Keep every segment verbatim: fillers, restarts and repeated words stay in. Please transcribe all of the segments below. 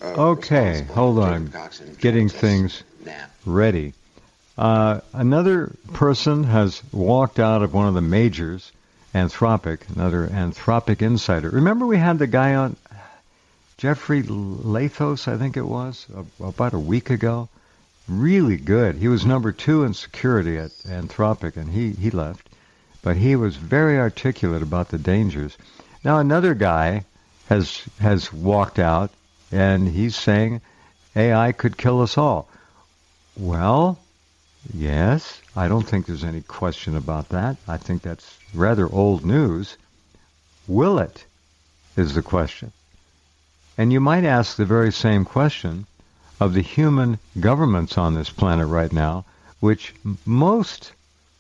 Okay, hold on. Getting things ready. Uh, another person has walked out of one of the majors, Anthropic, another Anthropic insider. Remember we had the guy on, Jeffrey Lathos, I think it was, about a week ago? Really good. He was number two in security at Anthropic, and he, he left. But he was very articulate about the dangers. Now another guy has has walked out, and he's saying A I could kill us all. Well, yes, I don't think there's any question about that. I think that's rather old news. Will it, is the question. And you might ask the very same question of the human governments on this planet right now, which most,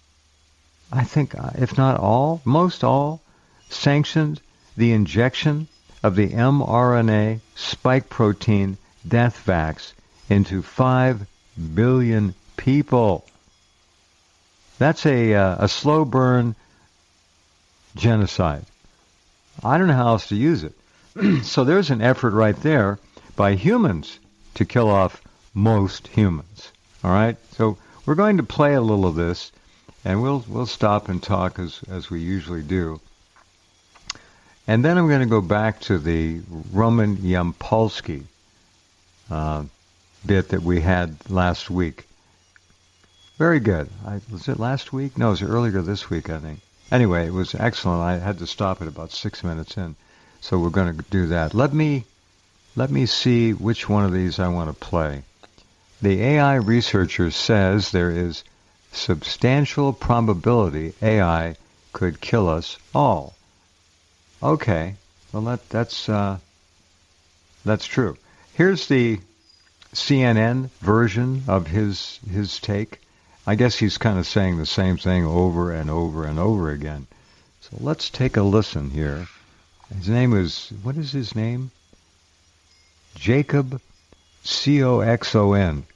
I think, if not all, most all, sanctioned the injection of the mRNA spike protein death vax into five billion people. That's a, uh, a slow burn genocide. I don't know how else to use it. So there's an effort right there by humans to kill off most humans. All right? So we're going to play a little of this, and we'll we'll stop and talk as, as we usually do. And then I'm going to go back to the Roman Yampolsky uh, bit that we had last week. Very good. I, was it last week? No, it was earlier this week, I think. Anyway, it was excellent. I had to stop at about six minutes in. So we're going to do that. Let me let me see which one of these I want to play. The A I researcher says there is substantial probability A I could kill us all. Okay, well that that's uh, that's true. Here's the C N N version of his his take. I guess he's kind of saying the same thing over and over and over again. So let's take a listen here. His name is, what is his name? Jacob C O X O N.